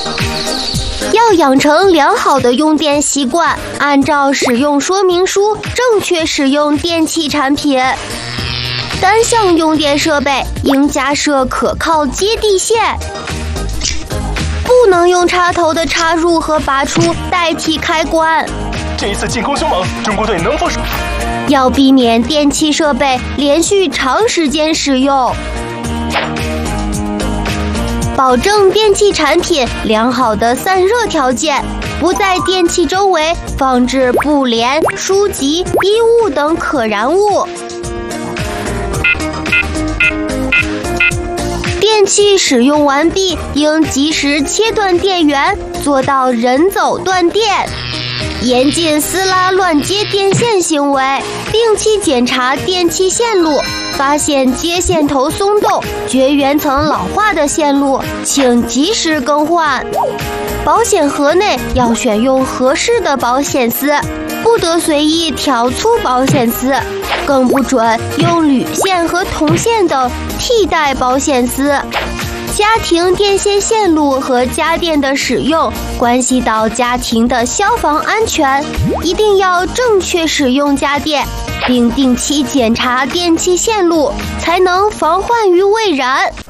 要养成良好的用电习惯，按照使用说明书正确使用电器产品。单项用电设备应加设可靠接地线，不能用插头的插入和拔出代替开关。 这一次进攻凶猛，中国队能否？ 要避免电器设备连续长时间使用，保证电器产品良好的散热条件，不在电器周围放置布帘、书籍、衣物等可燃物。电器使用完毕，应及时切断电源，做到人走断电。严禁撕拉乱接电线行为，定期检查电器线路，发现接线头松动、绝缘层老化的线路，请及时更换。保险盒内要选用合适的保险丝，不得随意挑粗保险丝，更不准用铝线和铜线等替代保险丝。家庭电线线路和家电的使用关系到家庭的消防安全，一定要正确使用家电，并定期检查电器线路，才能防患于未然。